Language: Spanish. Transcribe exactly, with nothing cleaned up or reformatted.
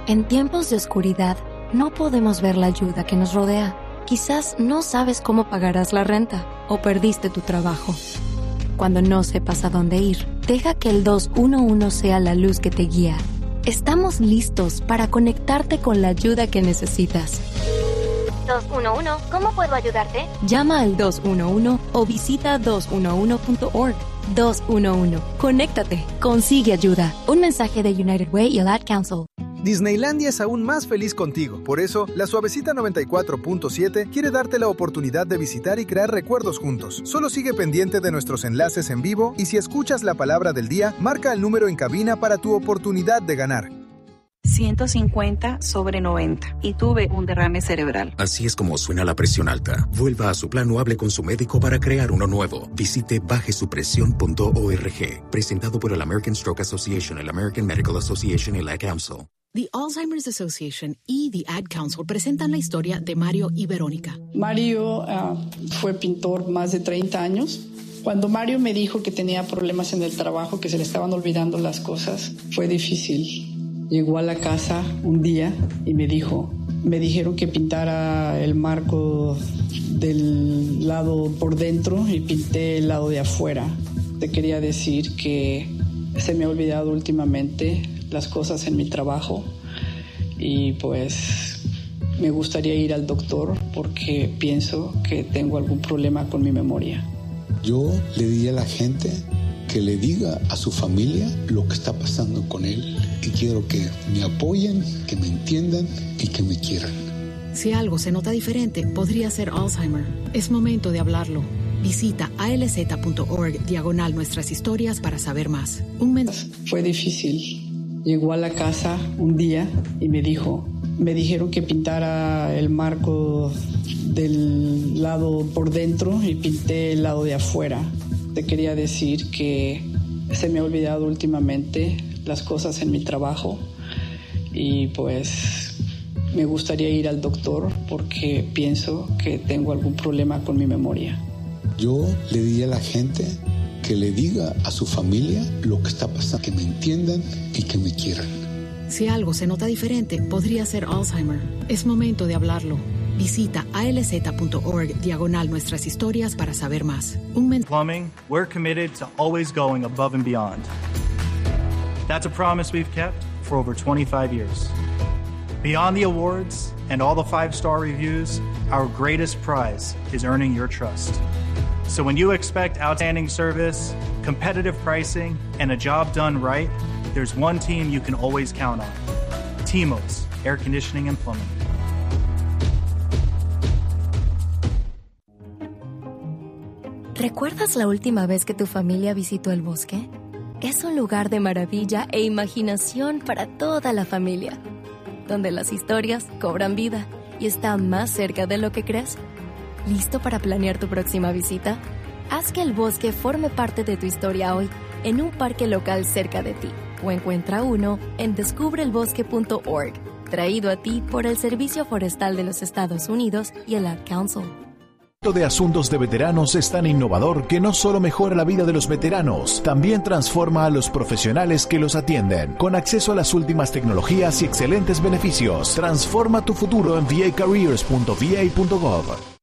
En tiempos de oscuridad, no podemos ver la ayuda que nos rodea. Quizás no sabes cómo pagarás la renta o perdiste tu trabajo. Cuando no sepas a dónde ir, deja que el dos uno uno sea la luz que te guía. Estamos listos para conectarte con la ayuda que necesitas. dos uno uno, ¿cómo puedo ayudarte? Llama al dos uno uno o visita dos uno uno punto org. dos uno uno. Conéctate. Consigue ayuda. Un mensaje de United Way y el Ad Council. Disneylandia es aún más feliz contigo. Por eso, la Suavecita noventa y cuatro punto siete quiere darte la oportunidad de visitar y crear recuerdos juntos. Solo sigue pendiente de nuestros enlaces en vivo y si escuchas la palabra del día, marca el número en cabina para tu oportunidad de ganar. ciento cincuenta sobre noventa y tuve un derrame cerebral. Así es como suena la presión alta. Vuelva a su plan o hable con su médico para crear uno nuevo. Visite baje su presión punto org. Presentado por el American Stroke Association, el American Medical Association y la Ad Council. The Alzheimer's Association y The Ad Council presentan la historia de Mario y Verónica. Mario uh, fue pintor más de treinta años. Cuando Mario me dijo que tenía problemas en el trabajo, que se le estaban olvidando las cosas, fue difícil. Llegó a la casa un día y me dijo, me dijeron que pintara el marco del lado por dentro y pinté el lado de afuera. Te quería decir que se me ha olvidado últimamente las cosas en mi trabajo y pues me gustaría ir al doctor porque pienso que tengo algún problema con mi memoria. Yo le diría a la gente que le diga a su familia lo que está pasando con él y quiero que me apoyen, que me entiendan y que me quieran. Si algo se nota diferente, podría ser Alzheimer. Es momento de hablarlo. Visita alz.org diagonal nuestras historias para saber más. Un mensaje. Fue difícil. Llegó a la casa un día y me dijo, me dijeron que pintara el marco del lado por dentro y pinté el lado de afuera. Te quería decir que se me ha olvidado últimamente las cosas en mi trabajo y pues me gustaría ir al doctor porque pienso que tengo algún problema con mi memoria. Yo le diría a la gente que le diga a su familia lo que está pasando, que me entiendan y que me quieran. Si algo se nota diferente, podría ser Alzheimer. Es momento de hablarlo. Visita alz.org diagonal nuestras historias para saber más. Un men- Plumbing, we're committed to always going above and beyond. That's a promise we've kept for over twenty-five years. Beyond the awards and all the five-star reviews, our greatest prize is earning your trust. So when you expect outstanding service, competitive pricing, and a job done right, there's one team you can always count on. T-Mos, Air Conditioning and Plumbing. ¿Recuerdas la última vez que tu familia visitó el bosque? Es un lugar de maravilla e imaginación para toda la familia, donde las historias cobran vida y están más cerca de lo que crees. ¿Listo para planear tu próxima visita? Haz que el bosque forme parte de tu historia hoy en un parque local cerca de ti o encuentra uno en descubre el bosque punto org, traído a ti por el Servicio Forestal de los Estados Unidos y el Ad Council. De Asuntos de Veteranos es tan innovador que no solo mejora la vida de los veteranos, también transforma a los profesionales que los atienden. Con acceso a las últimas tecnologías y excelentes beneficios, transforma tu futuro en v a careers punto v a punto gov.